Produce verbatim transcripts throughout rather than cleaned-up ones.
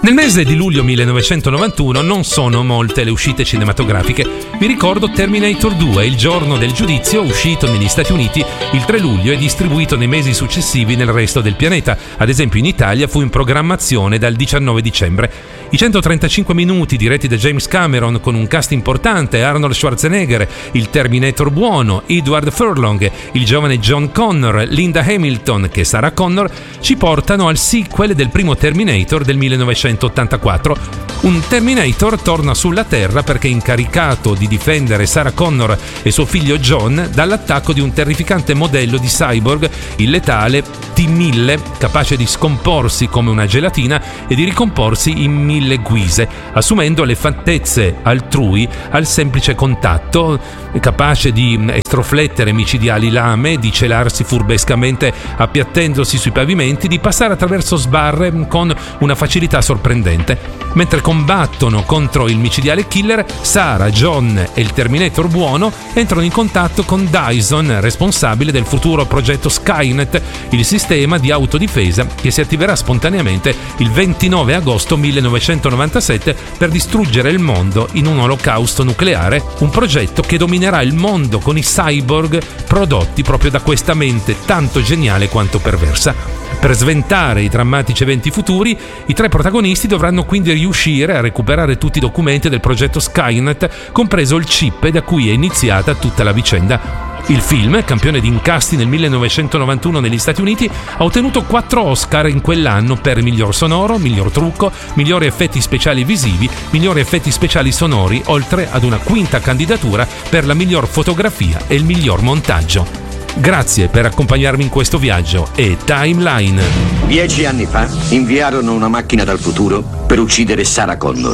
Nel mese di luglio millenovecentonovantuno non sono molte le uscite cinematografiche. Vi ricordo Terminator due, il giorno del giudizio, uscito negli Stati Uniti il tre luglio e distribuito nei mesi successivi nel resto del pianeta. Ad esempio in Italia fu in programmazione dal diciannove dicembre. I centotrentacinque minuti diretti da James Cameron con un cast importante, Arnold Schwarzenegger, il Terminator buono, Edward Furlong, il giovane John Connor, Linda Hamilton che è Sarah Connor, ci portano al sequel del primo Terminator del millenovecentottantaquattro. Un Terminator torna sulla Terra perché è incaricato di difendere Sarah Connor e suo figlio John dall'attacco di un terrificante modello di cyborg, il letale T mille, capace di scomporsi come una gelatina e di ricomporsi in mille guise, assumendo le fattezze altrui al semplice contatto, capace di estroflettere micidiali lame, di celarsi furbescamente appiattendosi sui pavimenti, di passare attraverso sbarre con una facilità sorprendente. Mentre combattono contro il micidiale killer, Sarah, John e il Terminator buono entrano in contatto con Dyson, responsabile del futuro progetto Skynet, il sistema di autodifesa che si attiverà spontaneamente il ventinove agosto millenovecentonovantasette per distruggere il mondo in un olocausto nucleare, un progetto che dominerà il mondo con i cyborg prodotti proprio da questa mente tanto geniale quanto perversa. Per sventare i drammatici eventi futuri, i tre protagonisti dovranno quindi riuscire a recuperare tutti i documenti del progetto Skynet, compreso il chip da cui è iniziata tutta la vicenda. Il film, campione di incassi nel millenovecentonovantuno negli Stati Uniti, ha ottenuto quattro Oscar in quell'anno per miglior sonoro, miglior trucco, migliori effetti speciali visivi, migliori effetti speciali sonori, oltre ad una quinta candidatura per la miglior fotografia e il miglior montaggio. Grazie per accompagnarmi in questo viaggio e Timeline. Dieci anni fa inviarono una macchina dal futuro per uccidere Sarah Connor.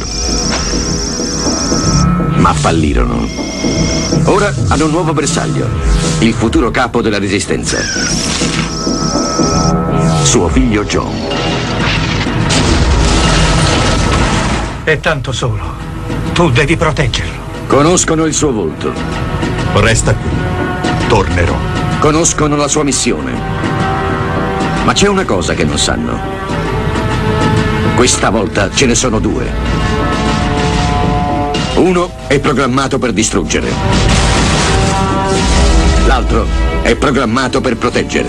Ma fallirono. Ora hanno un nuovo bersaglio, il futuro capo della Resistenza. Suo figlio John. È tanto solo. Tu devi proteggerlo. Conoscono il suo volto. Resta qui. Tornerò. Conoscono la sua missione. Ma c'è una cosa che non sanno. Questa volta ce ne sono due. Uno è programmato per distruggere. L'altro è programmato per proteggere.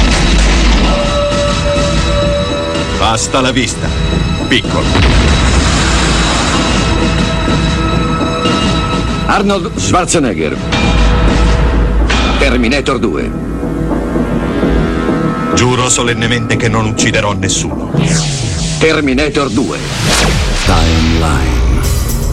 Basta la vista, piccolo. Arnold Schwarzenegger. Terminator due. Giuro solennemente che non ucciderò nessuno. Terminator due. Time